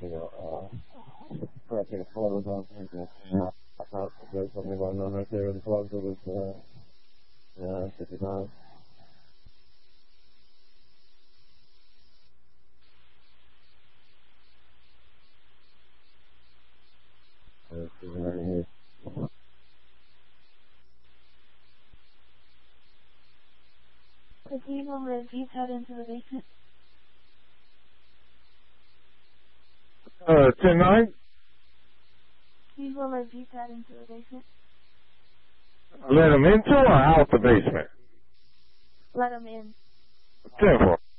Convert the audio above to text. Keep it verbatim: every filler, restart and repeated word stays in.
you know, uh, correcting the clothes on things. Uh, I thought there's something going on right there in the closet with, uh, yeah, fifty-five. Let's see right here. Could you go where Jeep head into the basement? Uh, ten nine? Can you go where Jeep head into the basement? Let him into or out the basement? Let him in. ten four.